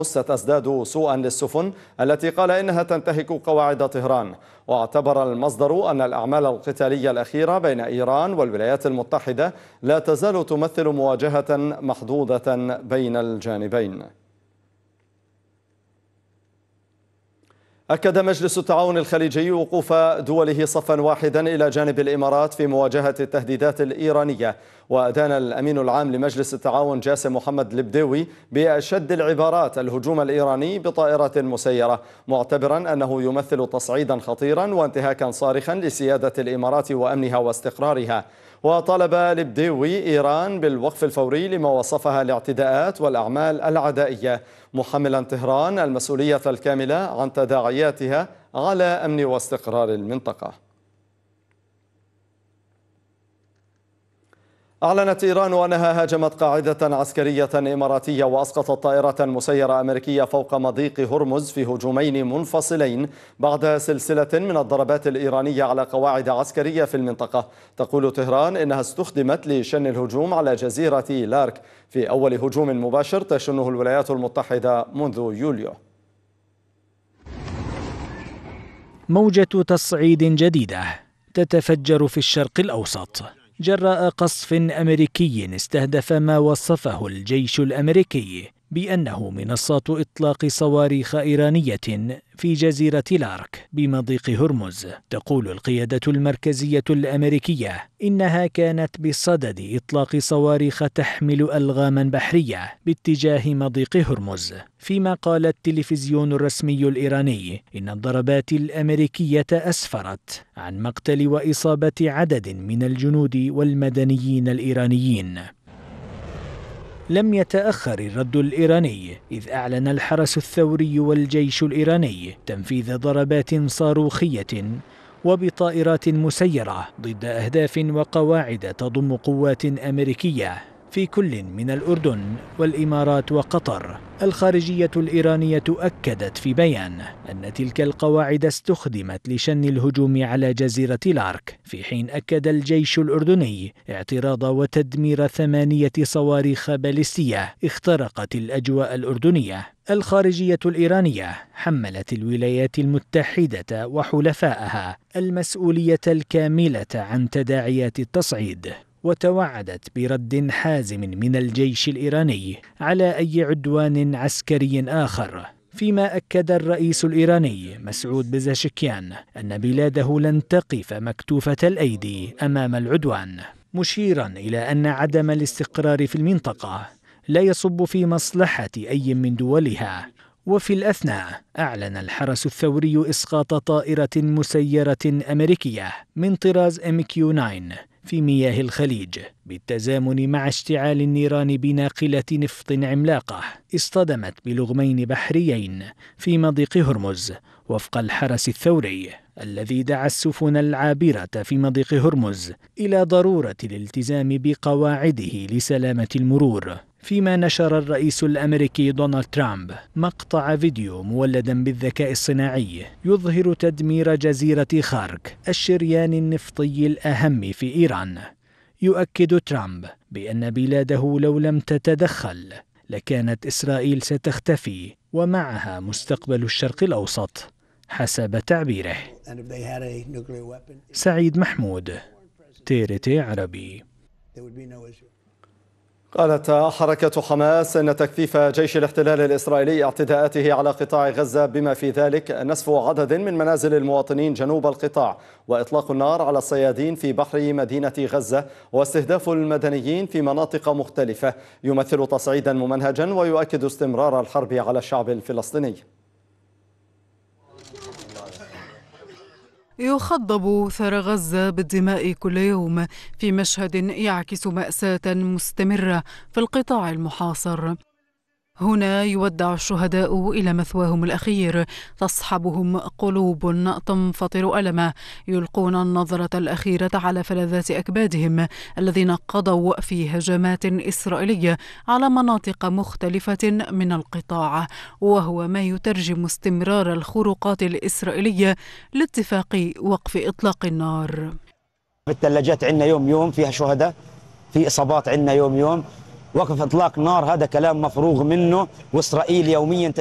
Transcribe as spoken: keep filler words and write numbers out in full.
ستزداد سوءا للسفن التي قال إنها تنتهك قواعد طهران. واعتبر المصدر أن الأعمال القتالية الأخيرة بين إيران والولايات المتحدة لا تزال تمثل مواجهة محدودة بين الجانبين. أكد مجلس التعاون الخليجي وقوف دوله صفا واحدا إلى جانب الإمارات في مواجهة التهديدات الإيرانية. وأدان الأمين العام لمجلس التعاون جاسم محمد البديوي بأشد العبارات الهجوم الإيراني بطائرة مسيرة، معتبرا أنه يمثل تصعيدا خطيرا وانتهاكا صارخا لسيادة الإمارات وأمنها واستقرارها. وطالب البديوي إيران بالوقف الفوري لما وصفها الاعتداءات والأعمال العدائية، محملا طهران المسؤولية الكاملة عن تداعياتها على أمن واستقرار المنطقة. أعلنت إيران أنها هاجمت قاعدة عسكرية إماراتية وأسقطت طائرة مسيرة أمريكية فوق مضيق هرمز في هجومين منفصلين بعد سلسلة من الضربات الإيرانية على قواعد عسكرية في المنطقة. تقول طهران إنها استخدمت لشن الهجوم على جزيرة لارك في أول هجوم مباشر تشنه الولايات المتحدة منذ يوليو. موجة تصعيد جديدة تتفجر في الشرق الأوسط جراء قصف أمريكي استهدف ما وصفه الجيش الأمريكي بأنه منصات إطلاق صواريخ إيرانية في جزيرة لارك بمضيق هرمز. تقول القيادة المركزية الأمريكية إنها كانت بصدد إطلاق صواريخ تحمل ألغاما بحرية باتجاه مضيق هرمز، فيما قال التلفزيون الرسمي الإيراني إن الضربات الأمريكية أسفرت عن مقتل وإصابة عدد من الجنود والمدنيين الإيرانيين. لم يتأخر الرد الإيراني إذ أعلن الحرس الثوري والجيش الإيراني تنفيذ ضربات صاروخية وبطائرات مسيرة ضد أهداف وقواعد تضم قوات أمريكية في كل من الأردن والإمارات وقطر. الخارجية الإيرانية أكدت في بيان أن تلك القواعد استخدمت لشن الهجوم على جزيرة لارك، في حين أكد الجيش الأردني اعتراض وتدمير ثمانية صواريخ باليستية اخترقت الأجواء الأردنية. الخارجية الإيرانية حملت الولايات المتحدة وحلفائها المسؤولية الكاملة عن تداعيات التصعيد، وتوعدت برد حازم من الجيش الإيراني على أي عدوان عسكري آخر. فيما أكد الرئيس الإيراني مسعود بزاشكيان أن بلاده لن تقف مكتوفة الأيدي أمام العدوان، مشيرا إلى أن عدم الاستقرار في المنطقة لا يصب في مصلحة أي من دولها. وفي الأثناء أعلن الحرس الثوري إسقاط طائرة مسيرة أمريكية من طراز إم كيو تسعة في مياه الخليج بالتزامن مع اشتعال النيران بناقلة نفط عملاقة اصطدمت بلغمين بحريين في مضيق هرمز، وفق الحرس الثوري الذي دعا السفن العابرة في مضيق هرمز إلى ضرورة الالتزام بقواعده لسلامة المرور. فيما نشر الرئيس الأمريكي دونالد ترامب مقطع فيديو مولدا بالذكاء الصناعي يظهر تدمير جزيرة خارك الشريان النفطي الأهم في إيران. يؤكد ترامب بأن بلاده لو لم تتدخل لكانت إسرائيل ستختفي ومعها مستقبل الشرق الأوسط حسب تعبيره. سعيد محمود، تيرتي عربي. قالت حركة حماس أن تكثيف جيش الاحتلال الإسرائيلي اعتداءاته على قطاع غزة بما في ذلك نسف عدد من منازل المواطنين جنوب القطاع وإطلاق النار على الصيادين في بحر مدينة غزة واستهداف المدنيين في مناطق مختلفة يمثل تصعيدا ممنهجا ويؤكد استمرار الحرب على الشعب الفلسطيني. يخضب ثار غزة بالدماء كل يوم في مشهد يعكس مأساة مستمرة في القطاع المحاصر. هنا يودع الشهداء إلى مثواهم الأخير، تصحبهم قلوب تنفطر ألما، يلقون النظرة الأخيرة على فلذات أكبادهم الذين قضوا في هجمات إسرائيلية على مناطق مختلفة من القطاع، وهو ما يترجم استمرار الخروقات الإسرائيلية لاتفاق وقف إطلاق النار. في الثلاجات عندنا يوم يوم فيها شهداء، في إصابات عندنا يوم يوم، وقف إطلاق نار هذا كلام مفروغ منه، وإسرائيل يوميا